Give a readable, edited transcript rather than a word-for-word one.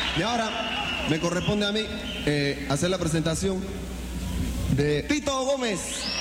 Y ahora me corresponde a mí hacer la presentación de Tito Gómez.